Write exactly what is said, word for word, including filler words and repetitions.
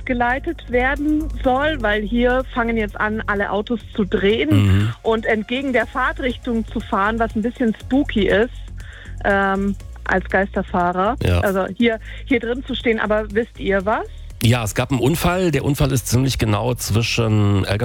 geleitet werden soll, weil hier fangen jetzt an, alle Autos zu drehen Mhm. und entgegen der Fahrtrichtung zu fahren, was ein bisschen spooky ist, ähm, als Geisterfahrer. Ja. Also hier, hier drin zu stehen, aber wisst ihr was? Ja, es gab einen Unfall. Der Unfall ist ziemlich genau zwischen